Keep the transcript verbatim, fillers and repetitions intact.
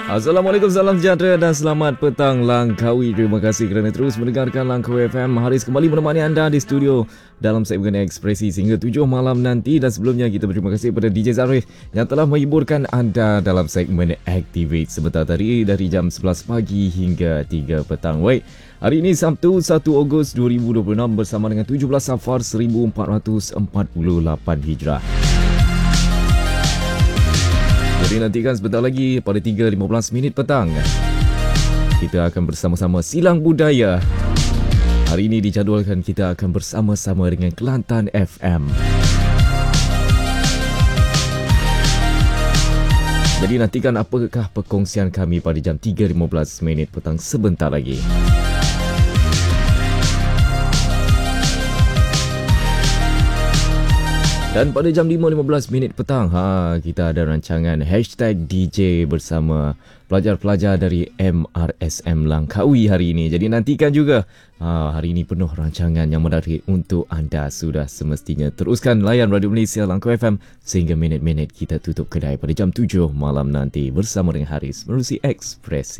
Assalamualaikum, salam sejahtera dan selamat petang Langkawi. Terima kasih kerana terus mendengarkan Langkawi F M. Haris kembali menemani anda di studio dalam segmen Ekspresi hingga tujuh malam nanti. Dan sebelumnya kita berterima kasih kepada D J Zarif yang telah menghiburkan anda dalam segmen Activate sebentar tadi dari jam sebelas pagi hingga tiga petang. Baik, hari ini Sabtu satu Ogos dua ribu dua puluh enam bersama dengan tujuh belas Safar seribu empat ratus empat puluh lapan Hijrah. Jadi nantikan sebentar lagi pada tiga lima belas minit petang kita akan bersama-sama Silang Budaya. Hari ini dijadualkan kita akan bersama-sama dengan Kelantan F M. Jadi nantikan apakah perkongsian kami pada jam tiga lima belas minit petang sebentar lagi. Dan pada jam lima lima belas minit petang, ha, kita ada rancangan Hashtag D J bersama pelajar-pelajar dari M R S M Langkawi hari ini. Jadi nantikan juga, ha, hari ini penuh rancangan yang menarik untuk anda. Sudah semestinya teruskan layan Radio Malaysia Langkawi F M sehingga minit-minit kita tutup kedai pada jam tujuh malam nanti bersama dengan Haris menerusi Ekspresi.